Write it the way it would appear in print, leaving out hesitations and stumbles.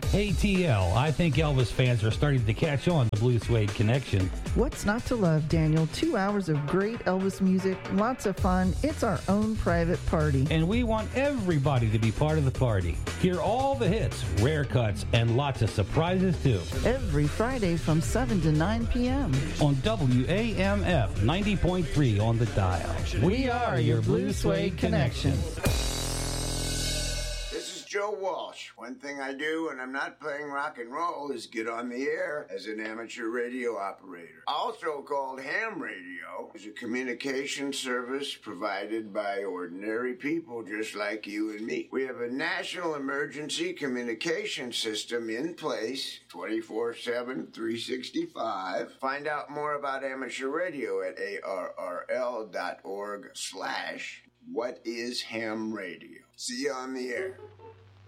Hey TL, I think Elvis fans are starting to catch on the Blue Suede connection. What's not to love, Daniel? 2 hours of great Elvis music, lots of fun. It's our own private party. And we want everybody to be part of the party. Hear all the hits, rare cuts, and lots of surprises too. Every Friday from 7 to 9 p.m. on WAMF 90.3 on the dial. We are your Blue Suede connection. Joe Walsh. One thing I do when I'm not playing rock and roll is get on the air as an amateur radio operator. Also called ham radio, is a communication service provided by ordinary people just like you and me. We have a national emergency communication system in place 24/7, 365. Find out more about amateur radio at arrl.org/whatishamradio. See you on the air.